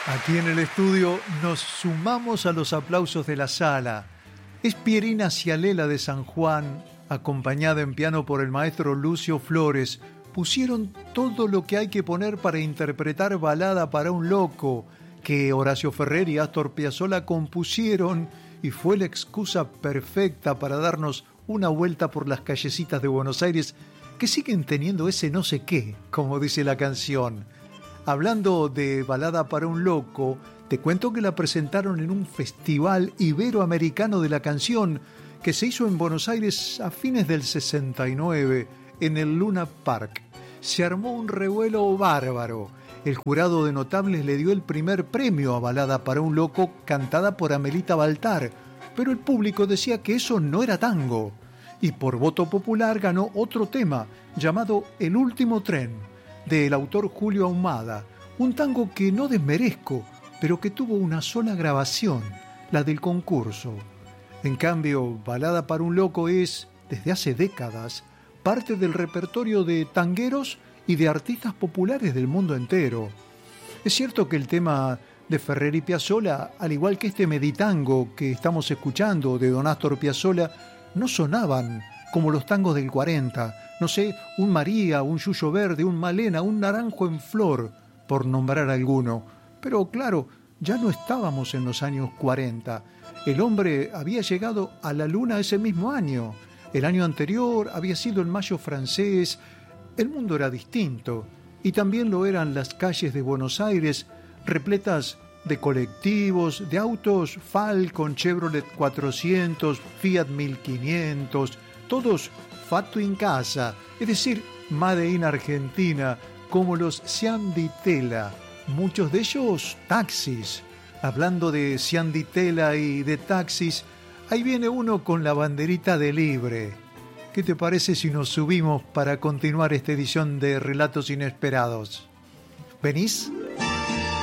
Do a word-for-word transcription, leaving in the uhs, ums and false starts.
Aquí en el estudio nos sumamos a los aplausos de la sala. Es Pierina Cialela de San Juan, acompañada en piano por el maestro Lucio Flores. Pusieron todo lo que hay que poner para interpretar Balada para un loco, que Horacio Ferrer y Astor Piazzolla compusieron, y fue la excusa perfecta para darnos una vuelta por las callecitas de Buenos Aires, que siguen teniendo ese no sé qué, como dice la canción. Hablando de Balada para un loco, te cuento que la presentaron en un festival iberoamericano de la canción que se hizo en Buenos Aires a fines del sesenta y nueve, en el Luna Park. Se armó un revuelo bárbaro. El jurado de notables le dio el primer premio a Balada para un loco, cantada por Amelita Baltar, pero el público decía que eso no era tango. Y por voto popular ganó otro tema, llamado El último tren, del autor Julio Ahumada, un tango que no desmerezco, pero que tuvo una sola grabación, la del concurso. En cambio, Balada para un loco es, desde hace décadas, parte del repertorio de tangueros y de artistas populares del mundo entero. Es cierto que el tema de Ferrer y Piazzolla, al igual que este Meditango que estamos escuchando de Don Astor Piazzolla, no sonaban como los tangos del cuarenta, no sé, un María, un Yuyo Verde, un Malena, un Naranjo en Flor, por nombrar alguno. Pero claro, ya no estábamos en los años cuarenta. El hombre había llegado a la luna ese mismo año. El año anterior había sido el Mayo francés. El mundo era distinto. Y también lo eran las calles de Buenos Aires, repletas de colectivos, de autos Falcon, Chevrolet cuatrocientos, Fiat mil quinientos, todos fatto in casa, es decir, made in Argentina, como los Siam di Tela, muchos de ellos taxis. Hablando de Siam di Tela y de taxis, ahí viene uno con la banderita de libre. ¿Qué te parece si nos subimos para continuar esta edición de Relatos Inesperados? ¿Venís?